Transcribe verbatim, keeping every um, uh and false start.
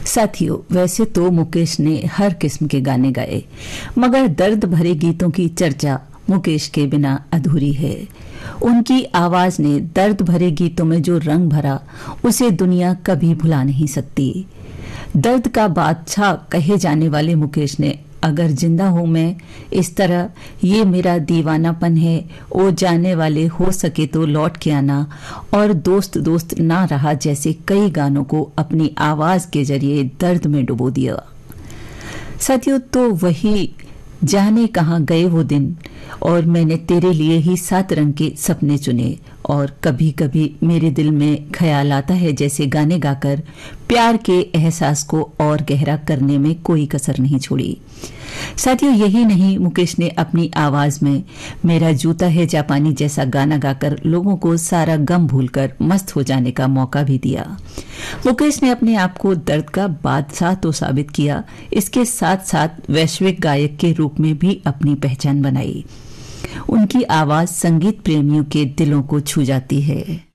साथियों, वैसे तो मुकेश ने हर किस्म के गाने गाए, मगर दर्द भरे गीतों की चर्चा मुकेश के बिना अधूरी है। उनकी आवाज ने दर्द भरे गीतों में जो रंग भरा, उसे दुनिया कभी भुला नहीं सकती। दर्द का बादशाह कहे जाने वाले मुकेश ने अगर जिंदा हूं मैं इस तरह, ये मेरा दीवानापन है, ओ जाने वाले हो सके तो लौट के आना, और दोस्त दोस्त ना रहा जैसे कई गानों को अपनी आवाज के जरिए दर्द में डुबो दिया। साथियों, तो वही जाने कहाँ गए वो दिन, और मैंने तेरे लिए ही सात रंग के सपने चुने, और कभी कभी मेरे दिल में ख्याल आता है जैसे गाने गाकर प्यार के एहसास को और गहरा करने में कोई कसर नहीं छोड़ी। साथियों, यही नहीं, मुकेश ने अपनी आवाज में मेरा जूता है जापानी जैसा गाना गाकर लोगों को सारा गम भूलकर मस्त हो जाने का मौका भी दिया। मुकेश ने अपने आप को दर्द का बादशाह तो साबित किया, इसके साथ साथ वैश्विक गायक के रूप में भी अपनी पहचान बनाई। उनकी आवाज संगीत प्रेमियों के दिलों को छू जाती है।